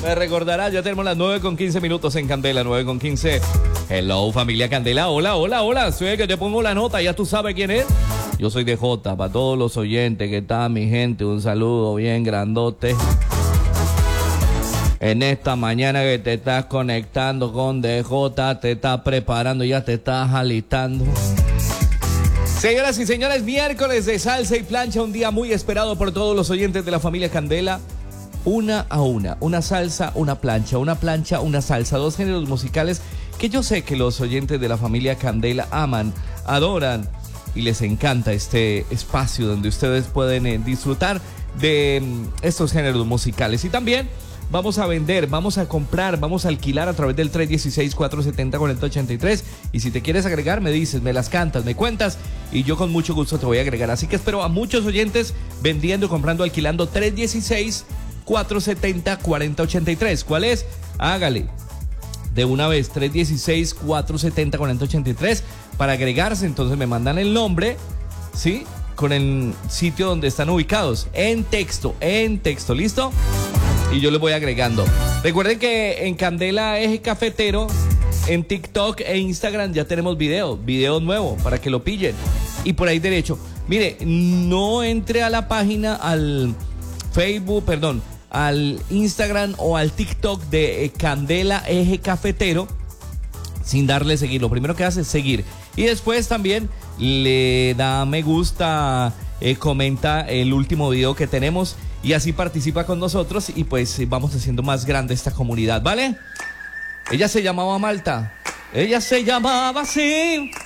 Me recordará, ya tenemos las 9:15 en Candela, 9:15. Hello, familia Candela. Hola, hola, hola. Soy que te pongo la nota, ya tú sabes quién es. Yo soy DJ, para todos los oyentes que están, mi gente, un saludo bien grandote. En esta mañana que te estás conectando con DJ, te estás preparando, ya te estás alistando. Señoras y señores, miércoles de salsa y plancha, un día muy esperado por todos los oyentes de la familia Candela. Una a una salsa, una plancha, una salsa, dos géneros musicales que yo sé que los oyentes de la familia Candela aman, adoran y les encanta este espacio donde ustedes pueden disfrutar de estos géneros musicales. Y también vamos a vender, vamos a comprar, vamos a alquilar a través del 316-470-4083. Y si te quieres agregar, me dices, me las cantas, me cuentas y yo con mucho gusto te voy a agregar. Así que espero a muchos oyentes vendiendo, comprando, alquilando. 316-470-4083. ¿Cuál es? Hágale de una vez, 316-470-4083 para agregarse. Entonces me mandan el nombre, ¿sí? Con el sitio donde están ubicados, en texto, ¿listo? Y yo les voy agregando. Recuerden que en Candela Eje Cafetero, en TikTok e Instagram ya tenemos video nuevo para que lo pillen. Y por ahí derecho, mire, no entre a la página, al Facebook, perdón, al Instagram o al TikTok de Candela Eje Cafetero sin darle seguir. Lo primero que hace es seguir. Y después también le da me gusta, comenta el último video que tenemos y así participa con nosotros y pues vamos haciendo más grande esta comunidad, ¿vale? Ella se llamaba Malta. Ella se llamaba así.